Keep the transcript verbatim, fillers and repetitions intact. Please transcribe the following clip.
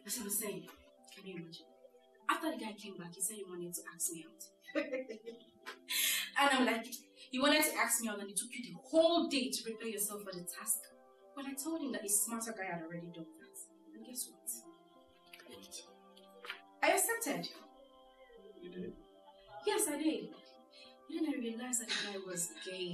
As I was saying, can you imagine? After the guy came back, he said he wanted to ask me out. And I'm like, you wanted to ask me out and it took you the whole day to prepare yourself for the task. But I told him that a smarter guy had already done that. And guess what? What? I accepted. You did? Yes, I did. Then I realized that the guy was gay.